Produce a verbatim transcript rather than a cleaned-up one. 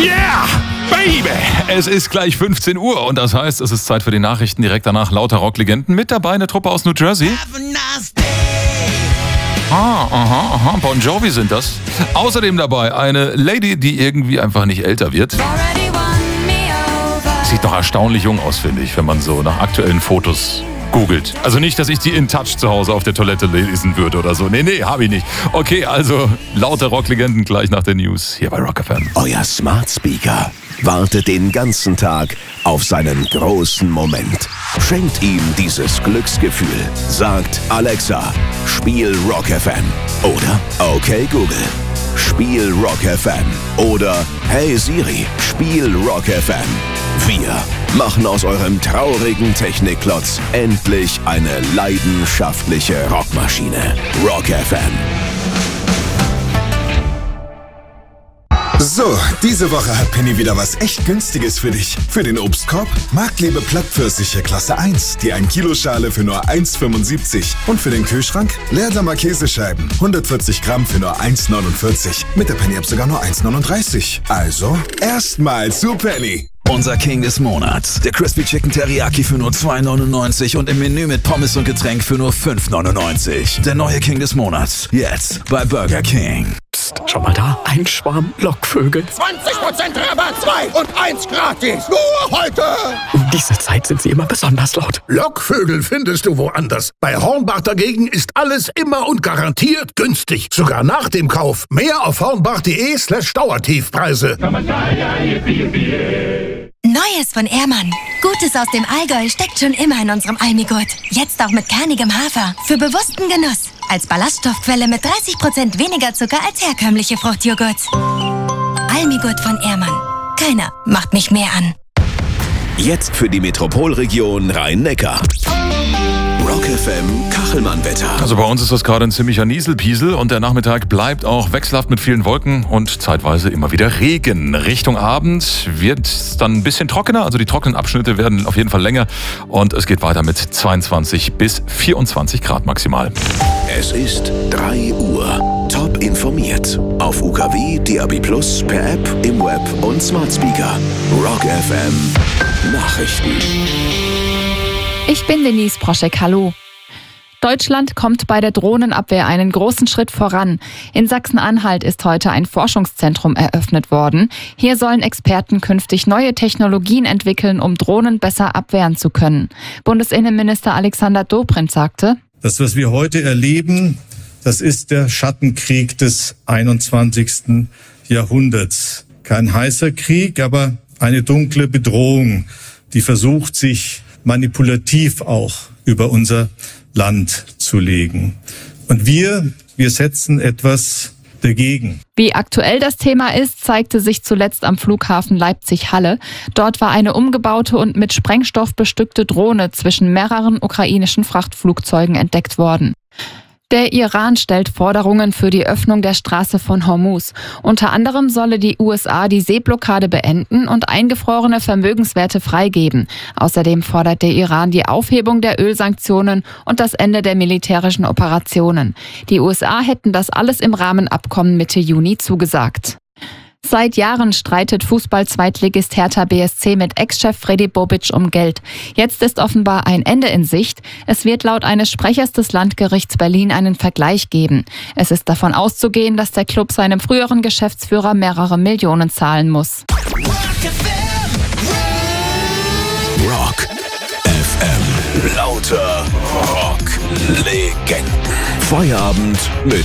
Yeah, baby! Es ist gleich fünfzehn Uhr und das heißt, es ist Zeit für die Nachrichten. Direkt danach lauter Rocklegenden. Mit dabei eine Truppe aus New Jersey. Ah, aha, aha, Bon Jovi sind das. Außerdem dabei eine Lady, die irgendwie einfach nicht älter wird. Sieht doch erstaunlich jung aus, finde ich, wenn man so nach aktuellen Fotos googelt. Also nicht, dass ich die in Touch zu Hause auf der Toilette lesen würde oder so. Nee, nee, habe ich nicht. Okay, also lauter Rocklegenden gleich nach den News hier bei Rock F M. Euer Smart Speaker wartet den ganzen Tag auf seinen großen Moment. Schenkt ihm dieses Glücksgefühl. Sagt Alexa, spiel Rock F M. Oder okay Google, spiel Rock F M. Oder hey Siri, spiel Rock F M. Wir machen aus eurem traurigen Technikklotz endlich eine leidenschaftliche Rockmaschine. Rock F M. So, diese Woche hat Penny wieder was echt Günstiges für dich. Für den Obstkorb Marktliebe Plattpfirsiche Klasse eins, die ein Kilo Schale für nur eins Komma fünfundsiebzig. Und für den Kühlschrank Leerdammer Käsescheiben, hundertvierzig Gramm für nur eins Komma neunundvierzig. Mit der Penny-App sogar nur eins Komma neununddreißig. Also, erstmal zu Penny. Unser King des Monats. Der Crispy Chicken Teriyaki für nur zwei neunundneunzig und im Menü mit Pommes und Getränk für nur fünf neunundneunzig. Der neue King des Monats. Jetzt bei Burger King. Psst, schau mal da. Ein Schwarm Lockvögel. zwanzig Prozent Rabatt, zwei und eins gratis. Nur heute. Um diese Zeit sind sie immer besonders laut. Lockvögel findest du woanders. Bei Hornbach dagegen ist alles immer und garantiert günstig. Sogar nach dem Kauf. Mehr auf hornbach.de slash Dauertiefpreise. Neues von Ehrmann. Gutes aus dem Allgäu steckt schon immer in unserem Almigurt. Jetzt auch mit kernigem Hafer. Für bewussten Genuss. Als Ballaststoffquelle mit dreißig Prozent weniger Zucker als herkömmliche Fruchtjoghurts. Almigurt von Ehrmann. Keiner macht mich mehr an. Jetzt für die Metropolregion Rhein-Neckar. Rock F M Kachelmann-Wetter. Also bei uns ist das gerade ein ziemlicher Nieselpiesel und der Nachmittag bleibt auch wechselhaft mit vielen Wolken und zeitweise immer wieder Regen. Richtung Abend wird es dann ein bisschen trockener, also die trockenen Abschnitte werden auf jeden Fall länger und es geht weiter mit zweiundzwanzig bis vierundzwanzig Grad maximal. Es ist drei Uhr. Top informiert. Auf U K W, D A B plus, per App, im Web und Smart Speaker. Rock F M Nachrichten. Ich bin Denise Proschek, hallo. Deutschland kommt bei der Drohnenabwehr einen großen Schritt voran. In Sachsen-Anhalt ist heute ein Forschungszentrum eröffnet worden. Hier sollen Experten künftig neue Technologien entwickeln, um Drohnen besser abwehren zu können. Bundesinnenminister Alexander Dobrindt sagte: Das, was wir heute erleben, das ist der Schattenkrieg des einundzwanzigsten Jahrhunderts. Kein heißer Krieg, aber eine dunkle Bedrohung, die versucht, sich manipulativ auch über unser Land zu legen. Und wir, wir setzen etwas dagegen. Wie aktuell das Thema ist, zeigte sich zuletzt am Flughafen Leipzig-Halle. Dort war eine umgebaute und mit Sprengstoff bestückte Drohne zwischen mehreren ukrainischen Frachtflugzeugen entdeckt worden. Der Iran stellt Forderungen für die Öffnung der Straße von Hormuz. Unter anderem solle die U S A die Seeblockade beenden und eingefrorene Vermögenswerte freigeben. Außerdem fordert der Iran die Aufhebung der Ölsanktionen und das Ende der militärischen Operationen. Die U S A hätten das alles im Rahmenabkommen Mitte Juni zugesagt. Seit Jahren streitet Fußball-Zweitligist Hertha B S C mit Ex-Chef Freddy Bobic um Geld. Jetzt ist offenbar ein Ende in Sicht. Es wird laut eines Sprechers des Landgerichts Berlin einen Vergleich geben. Es ist davon auszugehen, dass der Club seinem früheren Geschäftsführer mehrere Millionen zahlen muss. Rock F M. Lauter Rock-Legenden. Feierabend mit